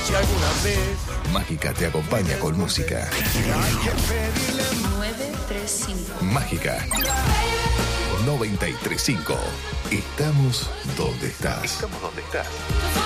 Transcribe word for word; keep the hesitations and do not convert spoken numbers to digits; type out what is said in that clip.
Si alguna vez Mágica te acompaña con música. nueve tres cinco. Mágica noventa y tres punto cinco. Estamos donde estás. Estamos donde estás.